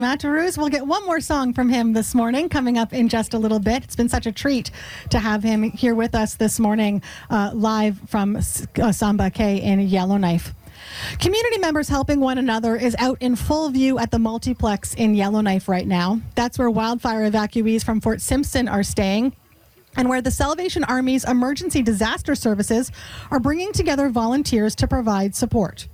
Matt Ruiz. We'll get one more song from him this morning coming up in just a little bit. It's been such a treat to have him here with us this morning, live from Samba K in Yellowknife. Community members helping one another is out in full view at the multiplex in Yellowknife right now. That's where wildfire evacuees from Fort Simpson are staying, and where the Salvation Army's Emergency Disaster Services are bringing together volunteers to provide support.